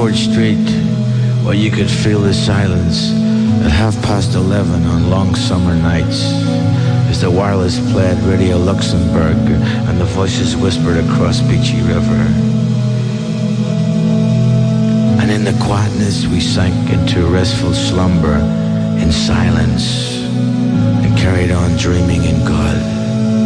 Bedford Street, where you could feel the silence at 11:30 on long summer nights, as the wireless played Radio Luxembourg and the voices whispered across Beachy River. And in the quietness we sank into restful slumber in silence and carried on dreaming in God.